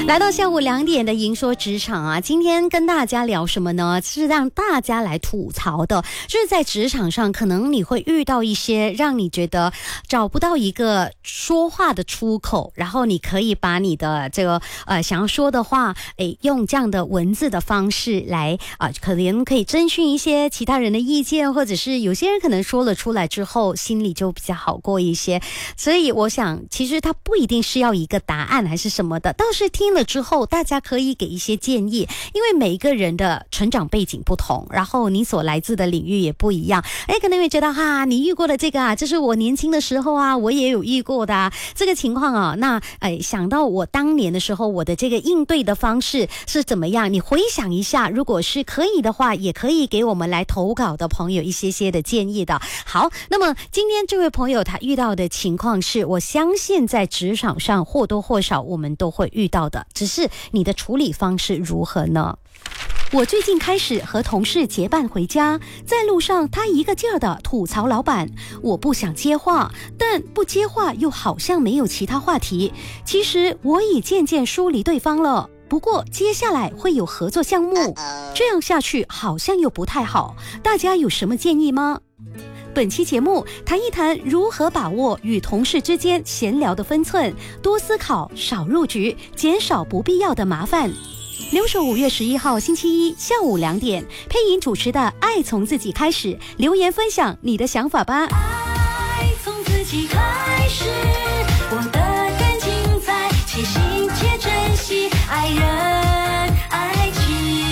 来到下午2点的银说职场啊，今天跟大家聊什么呢？是让大家来吐槽的，就是在职场上可能你会遇到一些让你觉得找不到一个说话的出口，然后你可以把你的这个想要说的话用这样的文字的方式来可能可以征询一些其他人的意见，或者是有些人可能说了出来之后心里就比较好过一些。所以我想其实它不一定是要一个答案还是什么的，倒是听了之后大家可以给一些建议，因为每一个人的成长背景不同，然后你所来自的领域也不一样。可能会觉得你遇过的这个这是我年轻的时候我也有遇过的这个情况那想到我当年的时候我的这个应对的方式是怎么样，你回想一下，如果是可以的话，也可以给我们来投稿的朋友一些的建议的。好，那么今天这位朋友他遇到的情况是，我相信在职场上或多或少我们都会遇到的，只是你的处理方式如何呢？我最近开始和同事结伴回家，在路上他一个劲儿的吐槽老板，我不想接话，但不接话又好像没有其他话题。其实我已渐渐疏离对方了，不过接下来会有合作项目，这样下去好像又不太好，大家有什么建议吗？本期节目谈一谈如何把握与同事之间闲聊的分寸，多思考，少入局，减少不必要的麻烦。留守5月11号星期一下午2点，配音主持的《爱从自己开始》，留言分享你的想法吧。 爱从自己开始，活得更精彩，且行且珍惜爱人爱情。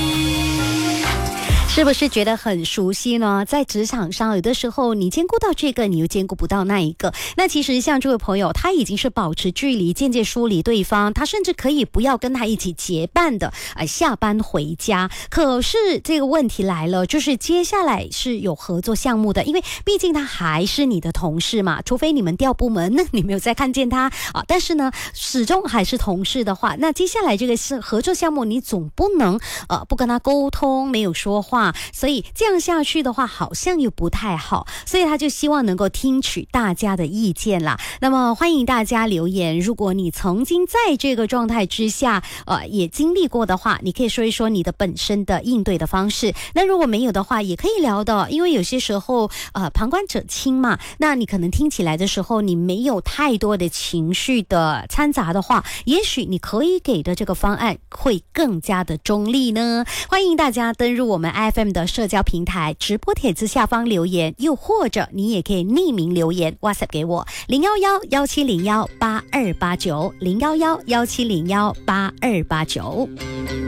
是不是觉得很熟悉呢？在职场上有的时候你兼顾到这个，你又兼顾不到那一个。那其实像这位朋友，他已经是保持距离，渐渐疏离对方，他甚至可以不要跟他一起结伴的下班回家。可是这个问题来了，就是接下来是有合作项目的，因为毕竟他还是你的同事嘛，除非你们调部门，你没有再看见他但是呢始终还是同事的话，那接下来这个是合作项目，你总不能不跟他沟通，没有说话，所以这样下去的话好像又不太好，所以他就希望能够听取大家的意见啦。那么欢迎大家留言，如果你曾经在这个状态之下也经历过的话，你可以说一说你的本身的应对的方式。那如果没有的话也可以聊的，因为有些时候旁观者清嘛，那你可能听起来的时候你没有太多的情绪的掺杂的话，也许你可以给的这个方案会更加的中立呢。欢迎大家登入我们 FM 的社交平台直播帖子下方留言，又或者你也可以匿名留言 WhatsApp 给我011-1701-8289 011-1701-8289。